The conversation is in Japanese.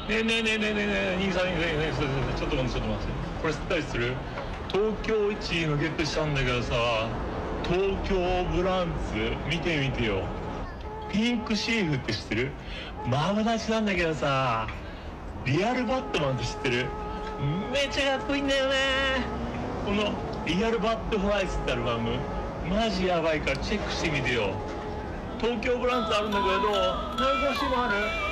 ねえねえねえねえねえねえ兄さんねえちょっと待ってちょっと待って、これ知ったりする？東京1位のゲットしたんだけどさ、東京ブランツ見てみてよ。ピンクシーフって知ってる？マブダチなんだけどさ、リアルバットマンって知ってる？めっちゃかっこいいんだよね。このリアルバットファイスってアルバムマジやばいからチェックしてみてよ。東京ブランツあるんだけど、懐かしいのある？